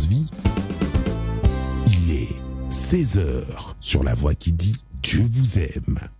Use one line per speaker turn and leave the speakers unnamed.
vie. Il est 16 heures sur la voix qui dit Dieu vous aime.